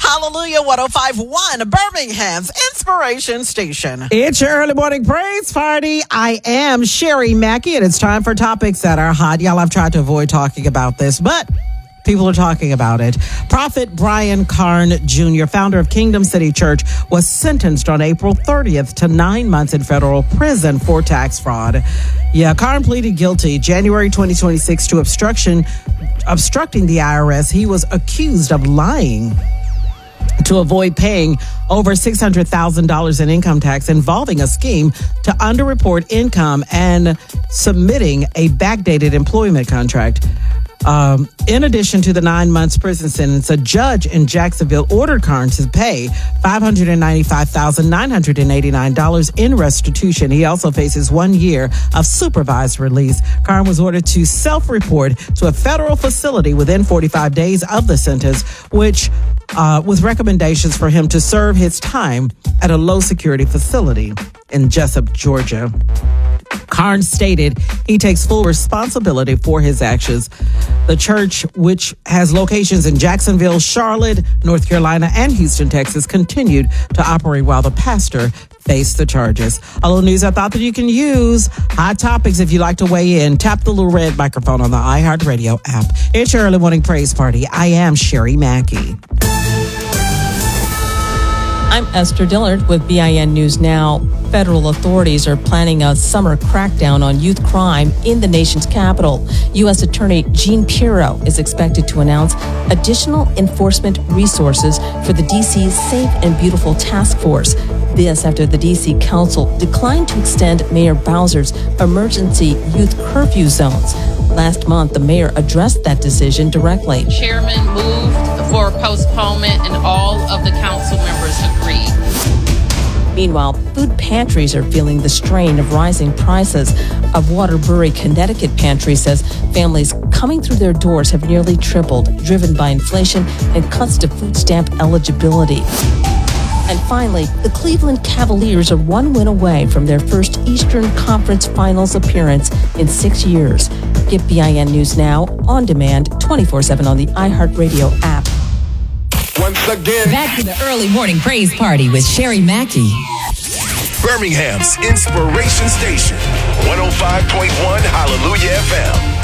Hallelujah 105.1, Birmingham's Inspiration Station. It's your early morning praise party. I am Sherry Mackey, and it's time for topics that are hot. Y'all, I've tried to avoid talking about this, but people are talking about it. Prophet Brian Carn Jr., founder of Kingdom City Church, was sentenced on April 30th to 9 months in federal prison for tax fraud. Yeah, Carn pleaded guilty January 2026 to obstructing the IRS. He was accused of lying to avoid paying over $600,000 in income tax, involving a scheme to underreport income and submitting a backdated employment contract. In addition to the 9 months prison sentence, a judge in Jacksonville ordered Carn to pay $595,989 in restitution. He also faces 1 year of supervised release. Carn was ordered to self-report to a federal facility within 45 days of the sentence, which with recommendations for him to serve his time at a low-security facility in Jessup, Georgia. Carn stated he takes full responsibility for his actions. The church, which has locations in Jacksonville, Charlotte, North Carolina, and Houston, Texas, continued to operate while the pastor faced the charges. A little news I thought that you can use. Hot topics if you'd like to weigh in. Tap the little red microphone on the iHeartRadio app. It's your early morning praise party. I am Sherry Mackey. I'm Esther Dillard with BIN News Now. Federal authorities are planning a summer crackdown on youth crime in the nation's capital. U.S. Attorney Jean Pirro is expected to announce additional enforcement resources for the D.C. Safe and Beautiful Task Force. This after the D.C. Council declined to extend Mayor Bowser's emergency youth curfew zones. Last month, the mayor addressed that decision directly. Chairman moved for postponement, and all of the council members agreed. Meanwhile, food pantries are feeling the strain of rising prices. A Waterbury, Connecticut pantry says families coming through their doors have nearly tripled, driven by inflation and cuts to food stamp eligibility. And finally, the Cleveland Cavaliers are 1 win away from their first Eastern Conference Finals appearance in 6 years. Get BIN News Now on demand 24/7 on the iHeartRadio app. Once again, back to the early morning praise party with Sherry Mackey. Birmingham's Inspiration Station, 105.1 Hallelujah FM.